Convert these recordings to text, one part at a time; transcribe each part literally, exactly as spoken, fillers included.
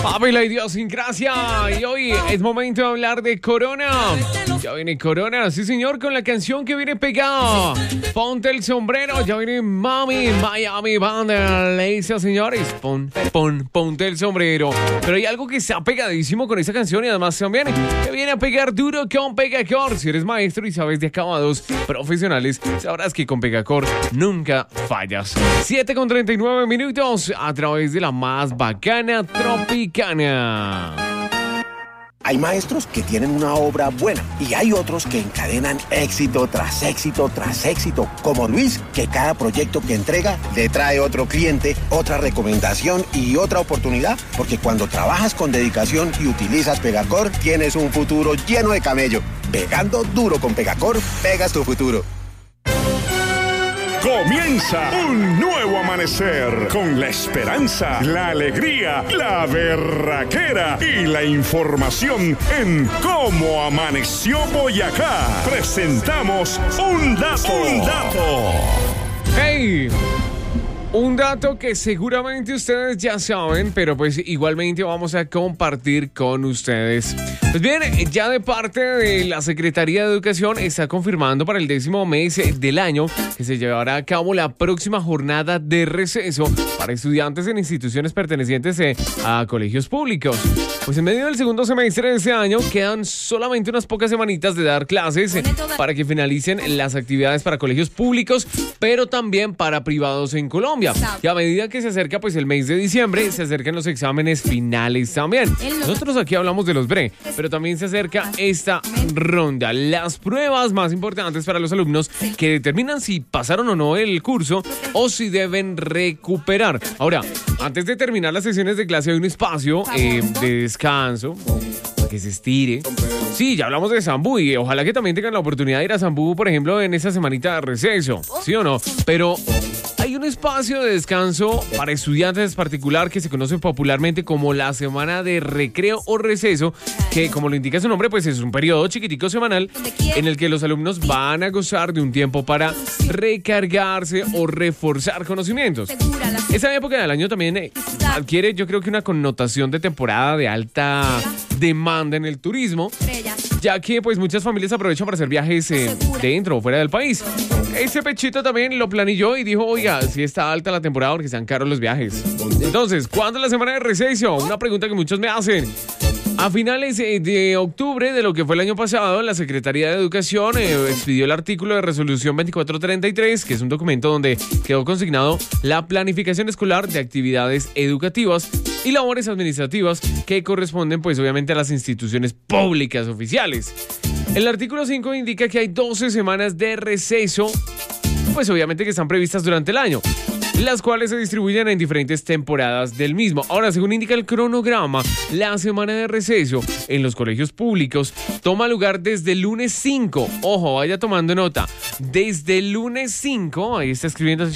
Papi, la idiosincrasia. Y hoy es momento de hablar de Corona. Ya viene Corona, sí señor, con la canción que viene pegada. Ponte el sombrero, ya viene Mami, Miami Banda. Le dice a señores, pon, pon, ponte el sombrero. Pero hay algo que está pegadísimo con esa canción y además también que viene a pegar duro con Pegacor. Si eres maestro y sabes de acabados profesionales, sabrás que con Pegacor nunca fallas. siete con treinta y nueve minutos a través de la más bacana Tropicana. Hay maestros que tienen una obra buena y hay otros que encadenan éxito tras éxito tras éxito, como Luis, que cada proyecto que entrega le trae otro cliente, otra recomendación y otra oportunidad, porque cuando trabajas con dedicación y utilizas Pegacor, tienes un futuro lleno de camello. Pegando duro con Pegacor, pegas tu futuro. Comienza un nuevo amanecer con la esperanza, la alegría, la berraquera y la información en Cómo Amaneció Boyacá. Presentamos un dato. Un dato. ¡Hey! Un dato que seguramente ustedes ya saben, pero pues igualmente vamos a compartir con ustedes. Pues bien, ya de parte de la Secretaría de Educación está confirmando para el décimo mes del año que se llevará a cabo la próxima jornada de receso para estudiantes en instituciones pertenecientes a colegios públicos. Pues en medio del segundo semestre de este año quedan solamente unas pocas semanitas de dar clases para que finalicen las actividades para colegios públicos, pero también para privados en Colombia. Y a medida que se acerca pues el mes de diciembre, se acercan los exámenes finales también. Nosotros aquí hablamos de los B R E, pero también se acerca esta ronda, las pruebas más importantes para los alumnos que determinan si pasaron o no el curso o si deben recuperar. Ahora, antes de terminar las sesiones de clase hay un espacio eh, de descanso para que se estire. Sí, ya hablamos de Zambú y ojalá que también tengan la oportunidad de ir a Zambú, por ejemplo, en esta semanita de receso, ¿sí o no? Pero hay un espacio de descanso para estudiantes particular que se conoce popularmente como la semana de recreo o receso, que como lo indica su nombre, pues es un periodo chiquitico semanal en el que los alumnos van a gozar de un tiempo para recargarse o reforzar conocimientos. Esa época del año también eh, adquiere, yo creo que una connotación de temporada de alta demanda en el turismo, ya que pues muchas familias aprovechan para hacer viajes eh, dentro o fuera del país. Ese pechito también lo planilló y dijo, oiga, si está alta la temporada porque están caros los viajes. Entonces, ¿cuándo es la semana de receso? Una pregunta que muchos me hacen. A finales de octubre de lo que fue el año pasado, la Secretaría de Educación eh, expidió el artículo de resolución veinticuatro treinta y tres, que es un documento donde quedó consignado la planificación escolar de actividades educativas y labores administrativas que corresponden pues obviamente a las instituciones públicas oficiales. El artículo cinco indica que hay doce semanas de receso, pues obviamente que están previstas durante el año, las cuales se distribuyen en diferentes temporadas del mismo. Ahora, según indica el cronograma, la semana de receso en los colegios públicos toma lugar desde el lunes cinco. Ojo, vaya tomando nota. Desde el lunes cinco, ahí está escribiendo.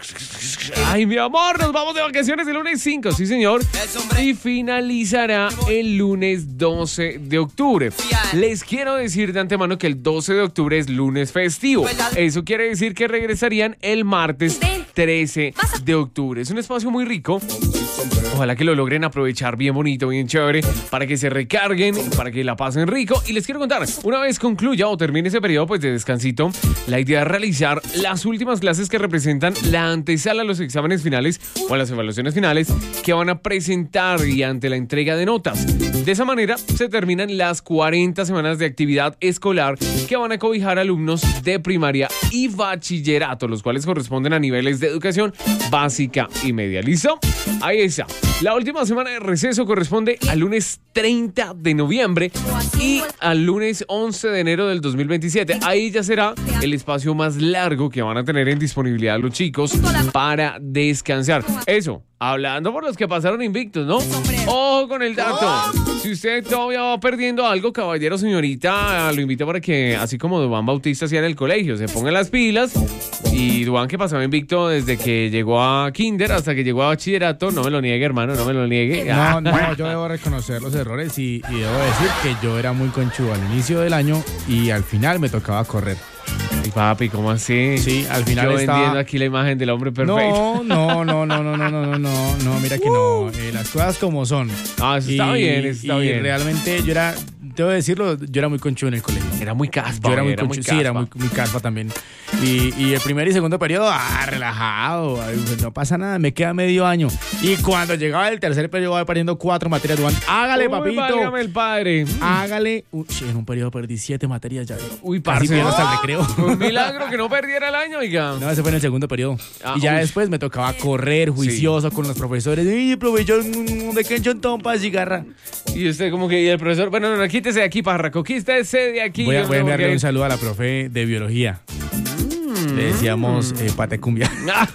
Ay, mi amor, nos vamos de vacaciones el lunes cinco, sí señor. Y finalizará el lunes doce de octubre. Les quiero decir de antemano que el doce de octubre es lunes festivo. Eso quiere decir que regresarían el martes trece de octubre. Es un espacio muy rico. Ojalá que lo logren aprovechar bien bonito, bien chévere, para que se recarguen, para que la pasen rico. Y les quiero contar, una vez concluya o termine ese periodo pues de descansito, la idea es realizar las últimas clases que representan la antesala a los exámenes finales o a las evaluaciones finales que van a presentar y ante la entrega de notas. De esa manera se terminan las cuarenta semanas de actividad escolar que van a cobijar alumnos de primaria y bachillerato, los cuales corresponden a niveles de educación básica y media. ¿Listo? Ahí está. La última semana de receso corresponde al lunes treinta de noviembre y al lunes once de enero del dos mil veintisiete. Ahí ya será el espacio más largo que van a tener en disponibilidad los chicos para descansar. Eso, hablando por los que pasaron invictos, ¿no? Ojo con el dato. Si usted todavía va perdiendo algo, caballero, señorita, lo invito para que, así como Duván Bautista hacía en el colegio, se ponga las pilas. Y Duván, que pasaba invicto desde que llegó a kinder hasta que llegó a bachillerato, no me lo niegue, hermano, no me lo niegue. No, no, yo debo reconocer los errores y, y debo decir que yo era muy conchudo al inicio del año y al final me tocaba correr. Ay, papi, ¿cómo así? Sí, al final Yo estaba... vendiendo aquí la imagen del hombre perfecto. No, no, no, no, no, no, no, no, no, no, mira que no. Eh, las cosas como son. Ah, eso está bien, eso está y bien. realmente yo era, debo decirlo, yo era muy conchudo en el colegio. Era muy caspa. Yo era muy era conchudo, muy sí, era caspa. muy, muy caspa también. Y, y el primer y segundo periodo, ah, relajado, ay, pues no pasa nada, me queda medio año. Y cuando llegaba el tercer periodo, iba perdiendo cuatro materias, Duan. Hágale, Uy, papito. válgame el padre. Hágale. Uy, en un periodo perdí siete materias ya. Uy, casi parce. pierdo hasta el recreo. Un milagro que no perdiera el año, oiga. No, ese fue en el segundo periodo. Ah, y ya uy. después me tocaba correr juicioso con los profesores. ¡Ay, profesor, mm, de qué chontón para cigarra! Y usted como que, y el profesor, bueno, no, no, quítese de aquí, parraco, quítese de aquí. Voy a, Yo voy a no, enviarle porque- un saludo a la profe de biología. Le decíamos eh, patecumbia.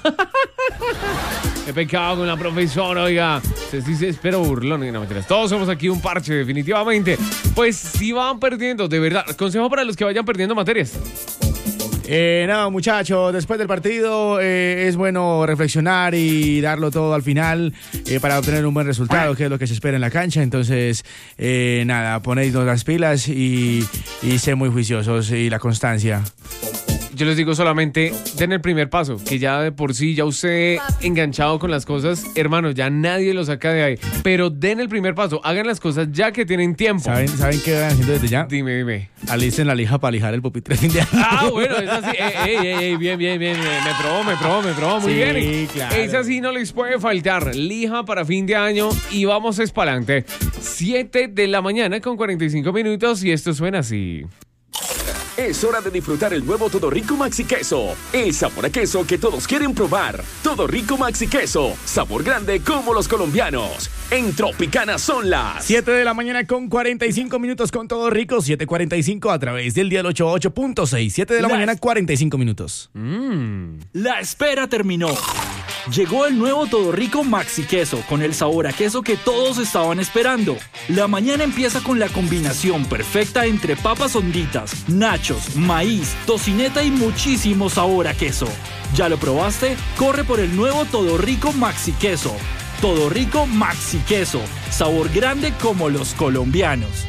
Qué pecado con la profesora, oiga. Usted sí se espera burlón. No, mentiras. Todos somos aquí un parche, definitivamente. Pues si van perdiendo, de verdad. Consejo para los que vayan perdiendo materias. Eh, no, muchachos, después del partido eh, es bueno reflexionar y darlo todo al final eh, para obtener un buen resultado, que es lo que se espera en la cancha. Entonces, eh, nada, ponéisnos las pilas y, y sé muy juiciosos y la constancia. Yo les digo solamente, den el primer paso, que ya de por sí, ya usted enganchado con las cosas, hermano, ya nadie lo saca de ahí. Pero den el primer paso, hagan las cosas ya que tienen tiempo. ¿Saben, ¿saben qué van haciendo desde ya? Dime, dime. Alisten la lija para lijar el pupitre de fin de año. Ah, bueno, es así. Ey, ey, ey, bien, bien, bien. Me probó, me probó, me probó. Muy Sí, bien. claro. Esa sí no les puede faltar. Lija para fin de año y vamos es para adelante. siete de la mañana con cuarenta y cinco minutos y esto suena así. Es hora de disfrutar el nuevo Todo Rico Maxi Queso. El sabor a queso que todos quieren probar. Todo Rico Maxi Queso. Sabor grande como los colombianos. En Tropicana son las siete de la mañana con cuarenta y cinco minutos con Todo Rico. siete cuarenta y cinco a través del dial ochenta y ocho punto seis. siete de la Las- mañana, cuarenta y cinco minutos. La espera terminó. Llegó el nuevo Todo Rico Maxi Queso con el sabor a queso que todos estaban esperando. La mañana empieza con la combinación perfecta entre papas honditas, nachos, maíz, tocineta y muchísimo sabor a queso. ¿Ya lo probaste? Corre por el nuevo Todo Rico Maxi Queso. Todo Rico Maxi Queso. Sabor grande como los colombianos.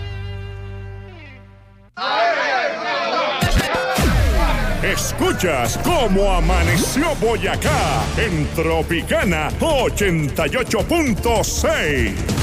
Escuchas cómo amaneció Boyacá en Tropicana ochenta y ocho punto seis.